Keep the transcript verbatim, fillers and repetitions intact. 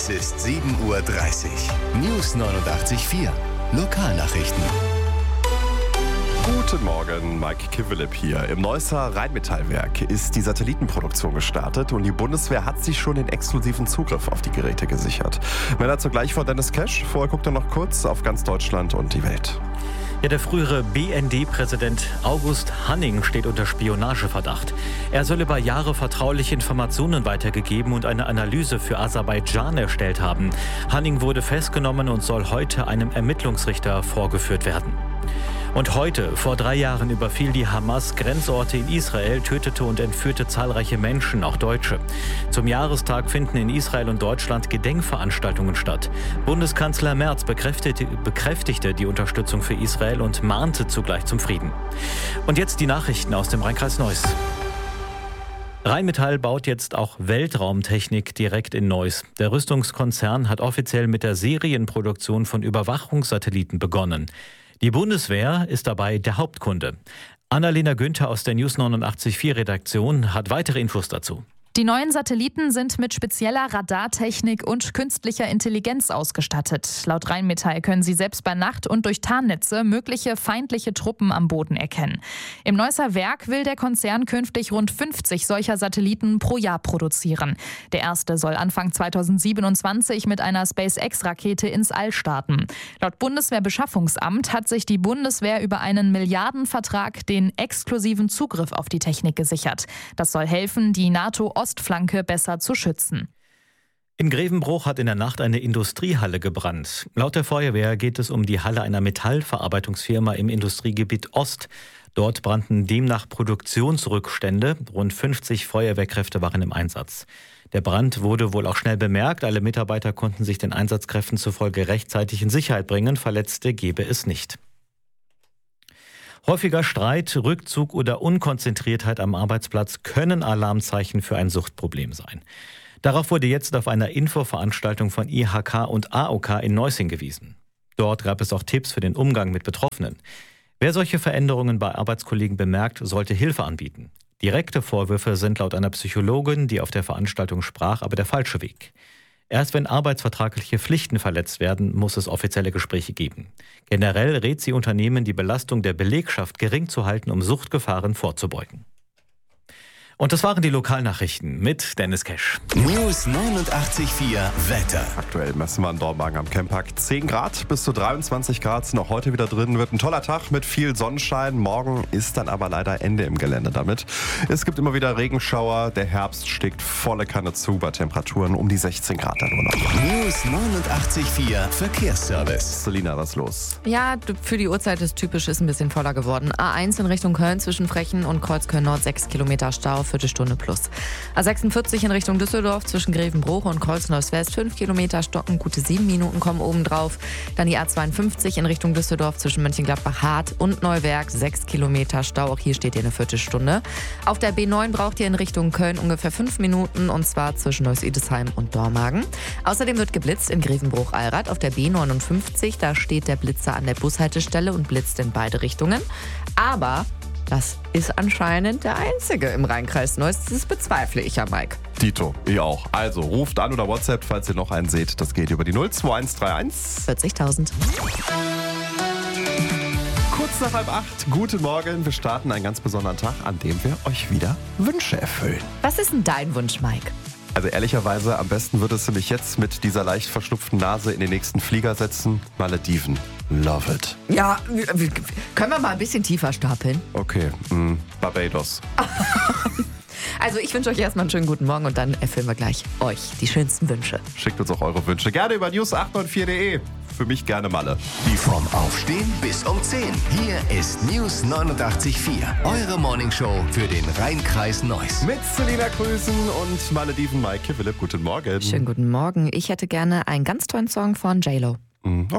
Es ist sieben Uhr dreißig. News neunundachtzig Komma vier. Lokalnachrichten. Guten Morgen, Mike Kivelip hier. Im Neusser Rheinmetallwerk ist die Satellitenproduktion gestartet und die Bundeswehr hat sich schon den exklusiven Zugriff auf die Geräte gesichert. Mehr dazu gleich von Dennis Kesch. Vorher guckt er noch kurz auf ganz Deutschland und die Welt. Ja, der frühere B N D-Präsident August Hanning steht unter Spionageverdacht. Er soll über Jahre vertrauliche Informationen weitergegeben und eine Analyse für Aserbaidschan erstellt haben. Hanning wurde festgenommen und soll heute einem Ermittlungsrichter vorgeführt werden. Und heute, vor drei Jahren, überfiel die Hamas Grenzorte in Israel, tötete und entführte zahlreiche Menschen, auch Deutsche. Zum Jahrestag finden in Israel und Deutschland Gedenkveranstaltungen statt. Bundeskanzler Merz bekräftigte, bekräftigte die Unterstützung für Israel und mahnte zugleich zum Frieden. Und jetzt die Nachrichten aus dem Rheinkreis Neuss. Rheinmetall baut jetzt auch Weltraumtechnik direkt in Neuss. Der Rüstungskonzern hat offiziell mit der Serienproduktion von Überwachungssatelliten begonnen. Die Bundeswehr ist dabei der Hauptkunde. Annalena Günther aus der News neunundachtzig Komma vier Redaktion hat weitere Infos dazu. Die neuen Satelliten sind mit spezieller Radartechnik und künstlicher Intelligenz ausgestattet. Laut Rheinmetall können sie selbst bei Nacht und durch Tarnnetze mögliche feindliche Truppen am Boden erkennen. Im Neusser Werk will der Konzern künftig rund fünfzig solcher Satelliten pro Jahr produzieren. Der erste soll Anfang zweitausendsiebenundzwanzig mit einer SpaceX-Rakete ins All starten. Laut Bundeswehrbeschaffungsamt hat sich die Bundeswehr über einen Milliardenvertrag den exklusiven Zugriff auf die Technik gesichert. Das soll helfen, die NATO Ostflanke besser zu schützen. In Grevenbruch hat in der Nacht eine Industriehalle gebrannt. Laut der Feuerwehr geht es um die Halle einer Metallverarbeitungsfirma im Industriegebiet Ost. Dort brannten demnach Produktionsrückstände. Rund fünfzig Feuerwehrkräfte waren im Einsatz. Der Brand wurde wohl auch schnell bemerkt. Alle Mitarbeiter konnten sich den Einsatzkräften zufolge rechtzeitig in Sicherheit bringen. Verletzte gebe es nicht. Häufiger Streit, Rückzug oder Unkonzentriertheit am Arbeitsplatz können Alarmzeichen für ein Suchtproblem sein. Darauf wurde jetzt auf einer Infoveranstaltung von I H K und A O K in Neuss hingewiesen. Dort gab es auch Tipps für den Umgang mit Betroffenen. Wer solche Veränderungen bei Arbeitskollegen bemerkt, sollte Hilfe anbieten. Direkte Vorwürfe sind laut einer Psychologin, die auf der Veranstaltung sprach, aber der falsche Weg. Erst wenn arbeitsvertragliche Pflichten verletzt werden, muss es offizielle Gespräche geben. Generell rät sie Unternehmen, die Belastung der Belegschaft gering zu halten, um Suchtgefahren vorzubeugen. Und das waren die Lokalnachrichten mit Dennis Kesch. News neunundachtzig Komma vier Wetter. Aktuell messen wir in Dormagen am Camppark zehn Grad bis zu dreiundzwanzig Grad. Sind auch heute wieder drin. Wird ein toller Tag mit viel Sonnenschein. Morgen ist dann aber leider Ende im Gelände damit. Es gibt immer wieder Regenschauer. Der Herbst schlägt volle Kanne zu bei Temperaturen um die sechzehn Grad dann nur noch. News neunundachtzig Komma vier Verkehrsservice. Selina, was los? Ja, für die Uhrzeit ist typisch, ist ein bisschen voller geworden. A eins in Richtung Köln zwischen Frechen und Kreuzköln Nord sechs Kilometer Stau. Viertelstunde plus. A sechsundvierzig in Richtung Düsseldorf zwischen Grevenbruch und Kreuz-Neuss-West fünf Kilometer Stocken, gute sieben Minuten kommen oben drauf. Dann die A zweiundfünfzig in Richtung Düsseldorf zwischen Mönchengladbach-Hart und Neuwerk sechs Kilometer Stau, auch hier steht ihr eine Viertelstunde. Auf der B neun braucht ihr in Richtung Köln ungefähr fünf Minuten und zwar zwischen Neuss-Idesheim und Dormagen. Außerdem wird geblitzt in Grevenbruch-Allrath auf der B neunundfünfzig, da steht der Blitzer an der Bushaltestelle und blitzt in beide Richtungen. Aber das ist anscheinend der einzige im Rheinkreis Neuss. Das bezweifle ich ja, Mike. Dito, ich auch. Also ruft an oder WhatsApp, falls ihr noch einen seht. Das geht über die null zwei eins drei eins vierzigtausend. Kurz nach halb acht. Guten Morgen. Wir starten einen ganz besonderen Tag, an dem wir euch wieder Wünsche erfüllen. Was ist denn dein Wunsch, Mike? Also ehrlicherweise, am besten würdest du mich jetzt mit dieser leicht verschnupften Nase in den nächsten Flieger setzen. Malediven. Love it. Ja, können wir mal ein bisschen tiefer stapeln? Okay, mh, Barbados. Also ich wünsche euch erstmal einen schönen guten Morgen und dann erfüllen wir gleich euch die schönsten Wünsche. Schickt uns auch eure Wünsche gerne über news acht neun vier punkt de. Für mich gerne Malle. Die vom Aufstehen bis um zehn. Hier ist News neunundachtzig Komma vier. Eure Morningshow für den Rheinkreis Neuss. Mit Selina Grüßen und Malediven Mike Kivelip. Guten Morgen. Schönen guten Morgen. Ich hätte gerne einen ganz tollen Song von J-Lo. Mhm.